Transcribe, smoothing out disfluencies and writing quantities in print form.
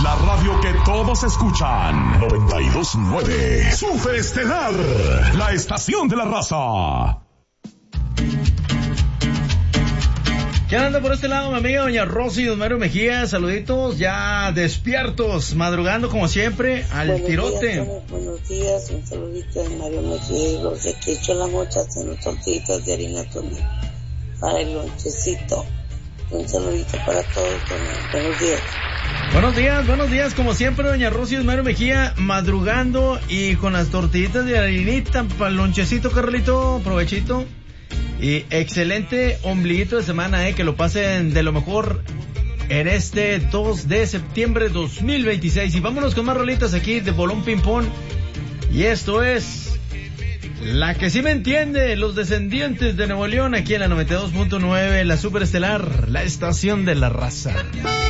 La radio que todos escuchan. 92.9. Super Estelar. La estación de la raza. ¿Quién anda por este lado, mi amiga doña Rosy y don Mario Mejía? Saluditos, ya despiertos, madrugando como siempre, al buenos tirote. Días, buenos días, un saludito de Mario Mejía y Rosy, aquí hecho la mocha haciendo tortillitas de harina para el lonchecito. Un saludito para todos, buenos días. Buenos días, como siempre, doña Rosy y don Mario Mejía, madrugando y con las tortillitas de harinita para el lonchecito, Carlito, provechito. Y excelente ombliguito de semana, que lo pasen de lo mejor en este 2 de septiembre 2026. Y vámonos con más rolitas aquí de Bolón Ping Pong. Y esto es la que sí me entiende, los descendientes de Nuevo León, aquí en la 92.9, la Super Estelar, la estación de la raza.